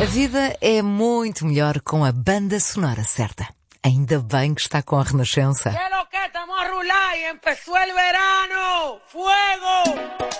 A vida é muito melhor com a banda sonora certa. Ainda bem que está com a Renascença. ¿Qué es lo que estamos a rular y empezó el verano? ¡Fuego!